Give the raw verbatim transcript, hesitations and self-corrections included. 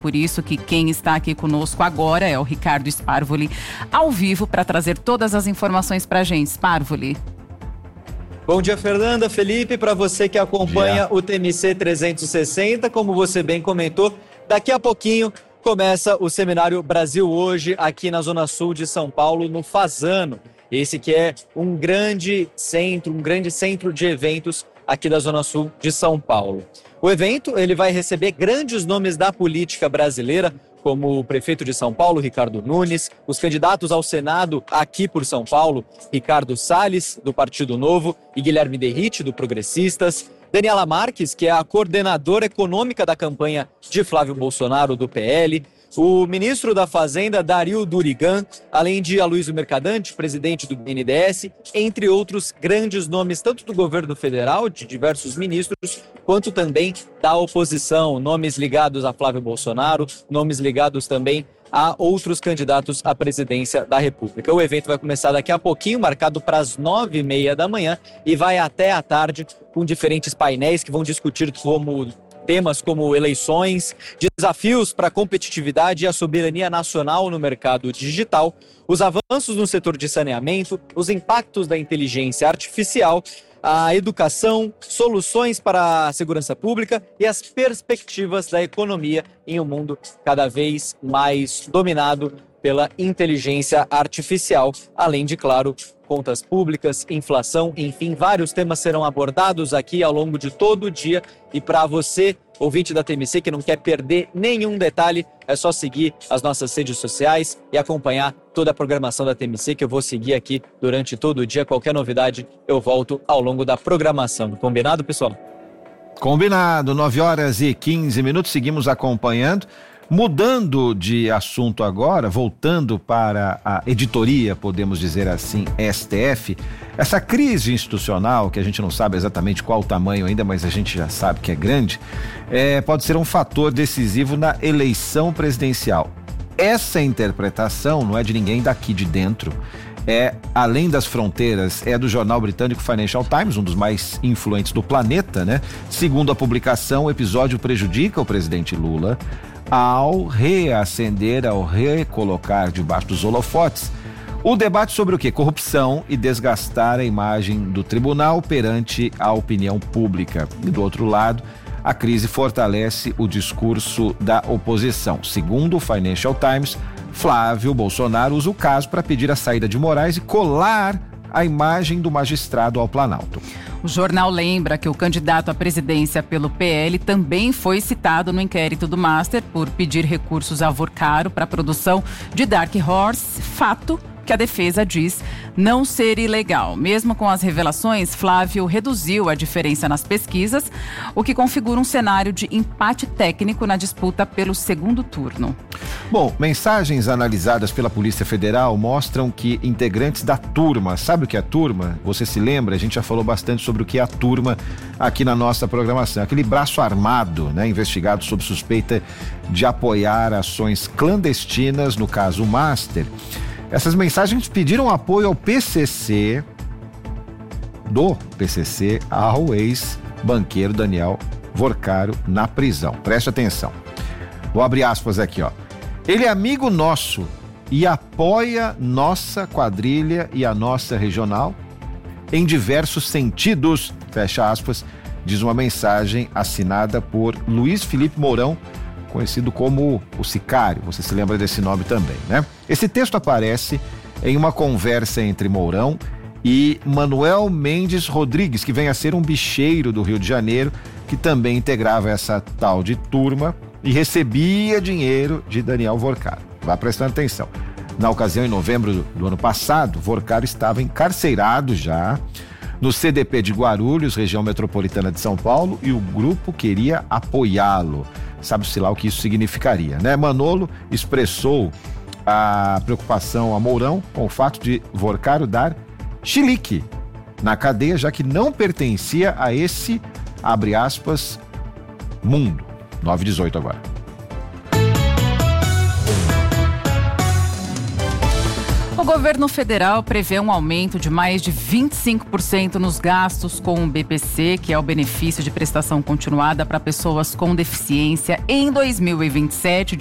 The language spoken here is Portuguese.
Por isso que quem está aqui conosco agora é o Ricardo Sparvoli, ao vivo, para trazer todas as informações para a gente. Sparvoli. Bom dia, Fernanda, Felipe, para você que acompanha o T M C trezentos e sessenta, como você bem comentou, daqui a pouquinho começa o Seminário Brasil Hoje, aqui na Zona Sul de São Paulo, no Fasano. Esse que é um grande centro, um grande centro de eventos aqui da Zona Sul de São Paulo. O evento ele vai receber grandes nomes da política brasileira, como o prefeito de São Paulo, Ricardo Nunes, os candidatos ao Senado aqui por São Paulo, Ricardo Salles, do Partido Novo, e Guilherme Derrite, do Progressistas, Daniela Marques, que é a coordenadora econômica da campanha de Flávio Bolsonaro, do P L, o ministro da Fazenda, Dario Durigan, além de Aloysio Mercadante, presidente do B N D E S, entre outros grandes nomes, tanto do governo federal, de diversos ministros, quanto também da oposição, nomes ligados a Flávio Bolsonaro, nomes ligados também a outros candidatos à presidência da República. O evento vai começar daqui a pouquinho, marcado para as nove e meia da manhã, e vai até a tarde com diferentes painéis que vão discutir como temas como eleições, desafios para a competitividade e a soberania nacional no mercado digital, os avanços no setor de saneamento, os impactos da inteligência artificial, a educação, soluções para a segurança pública e as perspectivas da economia em um mundo cada vez mais dominado pela inteligência artificial, além de, claro, contas públicas, inflação, enfim, vários temas serão abordados aqui ao longo de todo o dia. E para você, ouvinte da T M C, que não quer perder nenhum detalhe, é só seguir as nossas redes sociais e acompanhar toda a programação da T M C, que eu vou seguir aqui durante todo o dia. Qualquer novidade, eu volto ao longo da programação. Combinado, pessoal? Combinado, nove horas e quinze minutos, seguimos acompanhando. Mudando de assunto agora, voltando para a editoria, podemos dizer assim, S T F, essa crise institucional, que a gente não sabe exatamente qual o tamanho ainda, mas a gente já sabe que é grande, é, pode ser um fator decisivo na eleição presidencial. Essa interpretação não é de ninguém daqui de dentro, é além das fronteiras, é do jornal britânico Financial Times, um dos mais influentes do planeta, né? Segundo a publicação, o episódio prejudica o presidente Lula ao reacender, ao recolocar debaixo dos holofotes o debate sobre o quê? Corrupção e desgastar a imagem do tribunal perante a opinião pública. E do outro lado, a crise fortalece o discurso da oposição. Segundo o Financial Times, Flávio Bolsonaro usa o caso para pedir a saída de Moraes e colar a imagem do magistrado ao Planalto. O jornal lembra que o candidato à presidência pelo P L também foi citado no inquérito do Master por pedir recursos a Vorcaro para a produção de Dark Horse, fato que a defesa diz não ser ilegal. Mesmo com as revelações, Flávio reduziu a diferença nas pesquisas, o que configura um cenário de empate técnico na disputa pelo segundo turno. Bom, mensagens analisadas pela Polícia Federal mostram que integrantes da turma, sabe o que é a turma? Você se lembra? A gente já falou bastante sobre o que é a turma aqui na nossa programação. Aquele braço armado, né, investigado sob suspeita de apoiar ações clandestinas, no caso o Master. Essas mensagens pediram apoio ao P C C, do P C C, ao ex-banqueiro Daniel Vorcaro na prisão. Preste atenção. Vou abrir aspas aqui, ó. Ele é amigo nosso e apoia nossa quadrilha e a nossa regional em diversos sentidos, fecha aspas, diz uma mensagem assinada por Luiz Felipe Mourão, conhecido como o Sicário, você se lembra desse nome também, né? Esse texto aparece em uma conversa entre Mourão e Manuel Mendes Rodrigues, que vem a ser um bicheiro do Rio de Janeiro, que também integrava essa tal de turma e recebia dinheiro de Daniel Vorcaro. Vá prestando atenção. Na ocasião, em novembro do, do ano passado, Vorcaro estava encarcerado já no C D P de Guarulhos, região metropolitana de São Paulo, e o grupo queria apoiá-lo. Sabe-se lá o que isso significaria, né? Manolo expressou a preocupação a Mourão com o fato de Vorcaro dar chilique na cadeia, já que não pertencia a esse, abre aspas, mundo. nove e dezoito agora. O governo federal prevê um aumento de mais de vinte e cinco por cento nos gastos com o B P C, que é o benefício de prestação continuada para pessoas com deficiência, em dois mil e vinte e sete,